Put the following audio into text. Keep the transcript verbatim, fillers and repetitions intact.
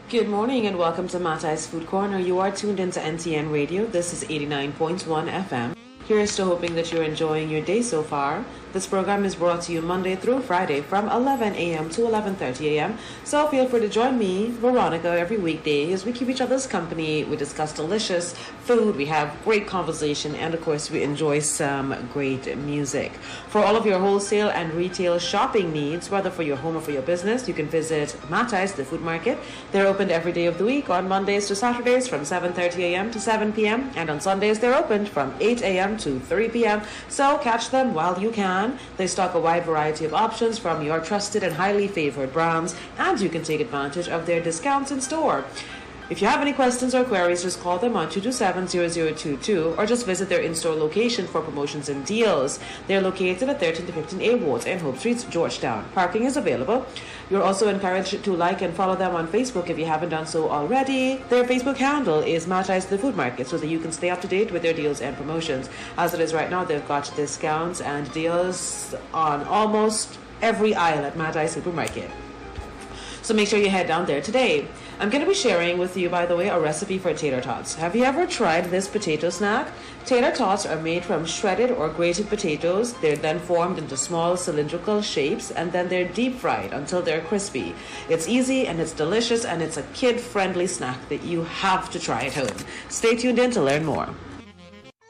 Good morning and welcome to Matai's Food Corner. You are tuned into N T N Radio. This is eighty-nine point one F M. Here's to hoping that you're enjoying your day so far. This program is brought to you Monday through Friday from eleven a.m. to eleven thirty a.m. So feel free to join me, Veronica, every weekday as we keep each other's company. We discuss delicious food, we have great conversation, and of course we enjoy some great music. For all of your wholesale and retail shopping needs, whether for your home or for your business, you can visit Matai's, the food market. They're open every day of the week on Mondays to Saturdays from seven thirty a.m. to seven p.m. and on Sundays they're open from eight a.m. to three p.m. So catch them while you can. They stock a wide variety of options from your trusted and highly favored brands, and you can take advantage of their discounts in store. If you have any questions or queries, just call them on two two seven, zero zero two two or just visit their in-store location for promotions and deals. They're located at thirteen to fifteen A Ward and Hope Street, Georgetown. Parking is available. You're also encouraged to like and follow them on Facebook if you haven't done so already. Their Facebook handle is Matai's the Food Market so that you can stay up to date with their deals and promotions. As it is right now, they've got discounts and deals on almost every aisle at Matai's Supermarket. So make sure you head down there today. I'm going to be sharing with you, by the way, a recipe for tater tots. Have you ever tried this potato snack? Tater tots are made from shredded or grated potatoes. They're then formed into small cylindrical shapes and then they're deep fried until they're crispy. It's easy and it's delicious and it's a kid-friendly snack that you have to try at home. Stay tuned in to learn more.